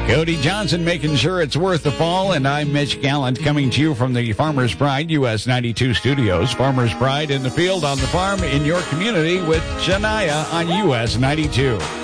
Cody Johnson making sure it's worth the fall, and I'm Mitch Gallant coming to you from the Farmers Pride US 92 studios. Farmers Pride in the field, on the farm, in your community with Shania on US 92.